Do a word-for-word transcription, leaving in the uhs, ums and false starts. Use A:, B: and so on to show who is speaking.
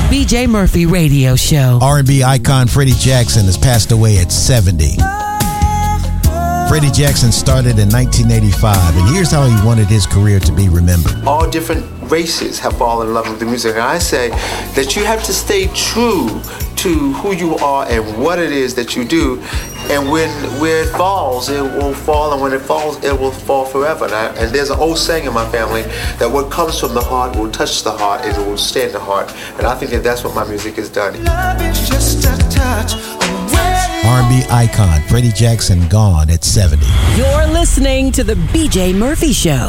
A: B J Murphy Radio Show.
B: R and B icon Freddie Jackson has passed away at seventy. Freddie Jackson started in nineteen eighty-five, and here's how he wanted his career to be remembered.
C: All different races have fallen in love with the music, and I say that you have to stay true to who you are and what it is that you do, and when where it falls, it will fall, and when it falls, it will fall forever. And, I, and there's an old saying in my family that what comes from the heart will touch the heart, and it will stay in the heart, and I think that that's what my music has done.
D: Love is just a touch away.
B: R and B icon Freddie Jackson gone at seventy.
A: You're listening to The B J Murphy Show.